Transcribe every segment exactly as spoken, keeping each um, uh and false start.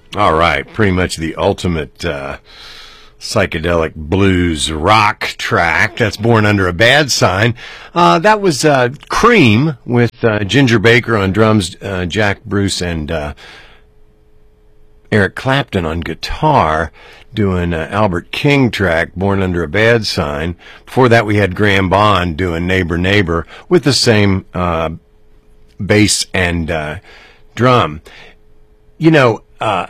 All right, pretty much the ultimate uh, psychedelic blues rock track. That's Born Under a Bad Sign. Uh, that was uh, Cream with uh, Ginger Baker on drums, uh, Jack Bruce and uh, Eric Clapton on guitar, doing uh, Albert King track, Born Under a Bad Sign. Before that, we had Graham Bond doing Neighbor Neighbor with the same uh, bass and uh, drum. You know, uh,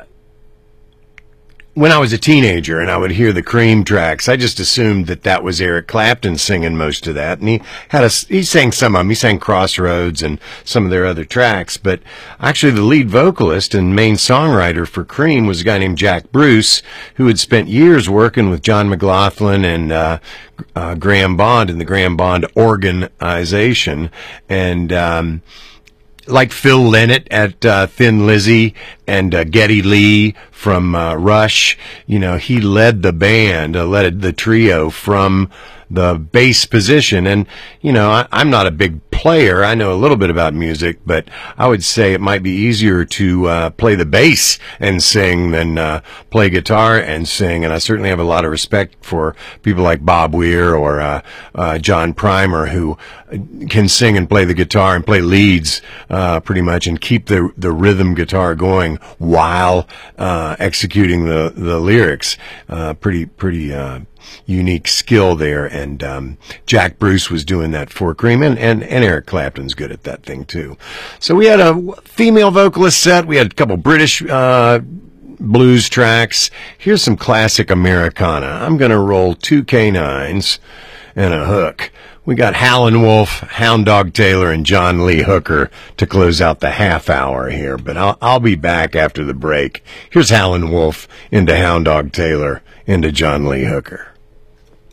when I was a teenager and I would hear the Cream tracks, I just assumed that that was Eric Clapton singing most of that. And he had a, he sang some of them. He sang Crossroads and some of their other tracks. But actually the lead vocalist and main songwriter for Cream was a guy named Jack Bruce, who had spent years working with John McLaughlin and uh, uh, Graham Bond in the Graham Bond organization. And, um, like Phil Lynott at uh, Thin Lizzy and uh, Geddy Lee from uh, Rush, you know, he led the band, uh, led the trio from the bass position. And, you know, I, I'm not a big player. I know a little bit about music, but I would say it might be easier to uh, play the bass and sing than uh, play guitar and sing. And I certainly have a lot of respect for people like Bob Weir or uh, uh, John Primer, who can sing and play the guitar and play leads uh, pretty much and keep the the rhythm guitar going while uh, executing the the lyrics. Uh, pretty pretty uh, unique skill there. And um, Jack Bruce was doing that for Cream, and, and and Eric Clapton's good at that thing too. So we had a female vocalist set. We had a couple British uh, blues tracks. Here's some classic Americana. I'm going to roll two K nines and a hook. We got Howlin' Wolf, Hound Dog Taylor, and John Lee Hooker to close out the half hour here. But I'll, I'll be back after the break. Here's Howlin' Wolf into Hound Dog Taylor into John Lee Hooker.